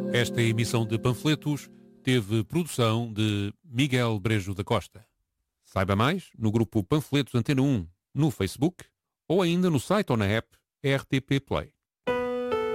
Esta emissão de panfletos teve produção de Miguel Brejo da Costa. Saiba mais no grupo Panfletos Antena 1 no Facebook ou ainda no site ou na app RTP Play.